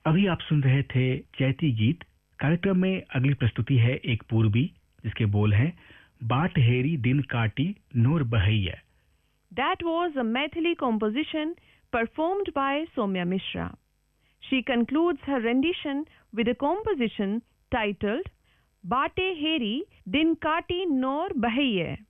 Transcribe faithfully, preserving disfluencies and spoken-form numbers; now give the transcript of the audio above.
अभी आप सुन रहे थे चैती गीत। कार्यक्रम में अगली प्रस्तुति है एक पूर्वी, जिसके बोल हैं बाट हेरी दिन काटी नूर बहैया। That was a Maithili composition performed by Somya Mishra. She concludes her rendition with a composition titled Baate Heri Din Kati Nor Bahaiye.